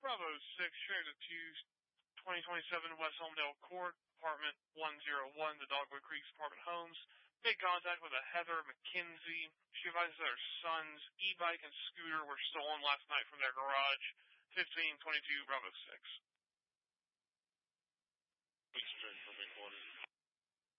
Bravo 6, Transit 2, 2027 West Homedale Court, apartment 101, the Dogwood Creek Apartment Homes. Made contact with a Heather McKenzie. She advises that her son's e-bike and scooter were stolen last night from their garage. 1522 Bravo 6.